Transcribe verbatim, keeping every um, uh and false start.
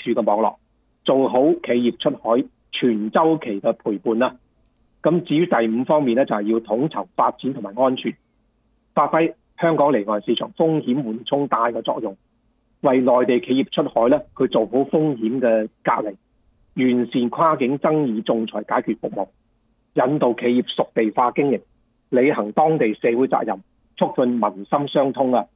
處嘅網絡，做好企業出海全週期嘅陪伴啦。咁至於第五方面咧，就係要統籌發展同埋安全，發揮香港離岸市場風險緩衝帶嘅作用，為內地企業出海咧，佢做好風險嘅隔離，完善跨境爭議仲裁解決服務，引導企業屬地化經營，履行當地社會責任，促進民心相通啊！